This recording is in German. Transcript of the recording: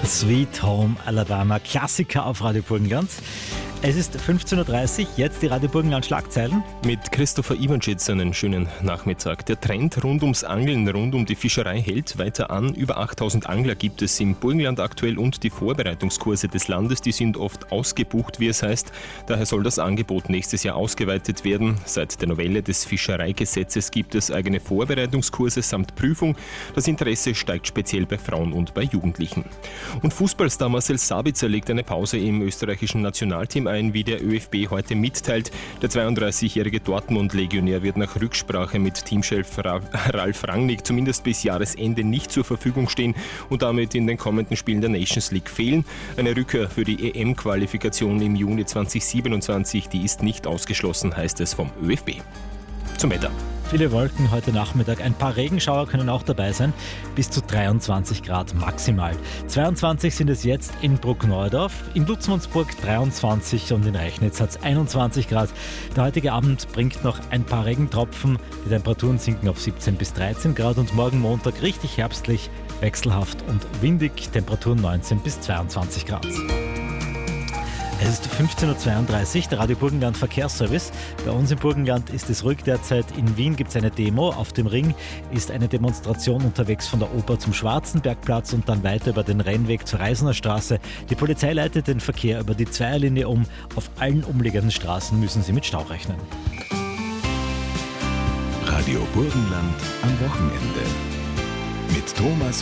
Sweet Home Alabama, Klassiker auf Radio Burgenland. Es ist 15.30 Uhr, jetzt die Radio Burgenland Schlagzeilen. Mit Christopher Iwanschitz einen schönen Nachmittag. Der Trend rund ums Angeln, rund um die Fischerei hält weiter an. Über 8000 Angler gibt es im Burgenland aktuell und die Vorbereitungskurse des Landes, die sind oft ausgebucht, wie es heißt. Daher soll das Angebot nächstes Jahr ausgeweitet werden. Seit der Novelle des Fischereigesetzes gibt es eigene Vorbereitungskurse samt Prüfung. Das Interesse steigt speziell bei Frauen und bei Jugendlichen. Und Fußballstar Marcel Sabitzer legt eine Pause im österreichischen Nationalteam ein, wie der ÖFB heute mitteilt. Der 32-jährige Dortmund-Legionär wird nach Rücksprache mit Teamchef Ralf Rangnick zumindest bis Jahresende nicht zur Verfügung stehen und damit in den kommenden Spielen der Nations League fehlen. Eine Rückkehr für die EM-Qualifikation im Juni 2027, die ist nicht ausgeschlossen, heißt es vom ÖFB. Zum Wetter. Viele Wolken heute Nachmittag, ein paar Regenschauer können auch dabei sein, bis zu 23 Grad maximal. 22 sind es jetzt in Bruckneudorf, in Lutzmannsburg 23 und in Rechnitz hat es 21 Grad. Der heutige Abend bringt noch ein paar Regentropfen, die Temperaturen sinken auf 17 bis 13 Grad und morgen Montag richtig herbstlich, wechselhaft und windig, Temperaturen 19 bis 22 Grad. Es ist 15.32 Uhr, der Radio Burgenland Verkehrsservice. Bei uns im Burgenland ist es ruhig derzeit. In Wien gibt es eine Demo. Auf dem Ring ist eine Demonstration unterwegs von der Oper zum Schwarzenbergplatz und dann weiter über den Rennweg zur Reisener Straße. Die Polizei leitet den Verkehr über die Zweierlinie um. Auf allen umliegenden Straßen müssen sie mit Stau rechnen. Radio Burgenland am Wochenende. Mit Thomas